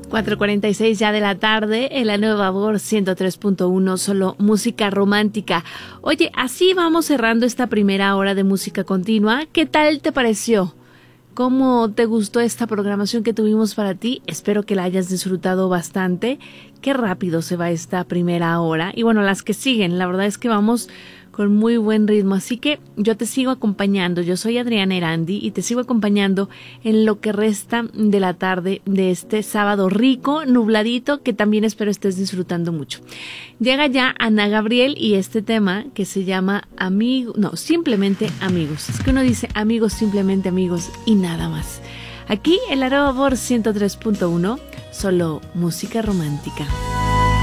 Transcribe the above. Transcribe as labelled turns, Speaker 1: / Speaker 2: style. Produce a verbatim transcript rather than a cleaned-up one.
Speaker 1: cuatro cuarenta y seis ya de la tarde, en la Nueva Voz ciento tres punto uno, solo música romántica. Oye, así vamos cerrando esta primera hora de música continua. ¿Qué tal te pareció? ¿Cómo te gustó esta programación que tuvimos para ti? Espero que la hayas disfrutado bastante. Qué rápido se va esta primera hora. Y bueno, las que siguen, la verdad es que vamos con muy buen ritmo. Así que yo te sigo acompañando. Yo soy Adriana Erandi y te sigo acompañando en lo que resta de la tarde de este sábado rico, nubladito, que también espero estés disfrutando mucho. Llega ya Ana Gabriel y este tema que se llama Amigo, no, simplemente Amigos. Es que uno dice amigos, simplemente amigos y nada más. Aquí en la Nueva Voz ciento tres punto uno, solo música romántica.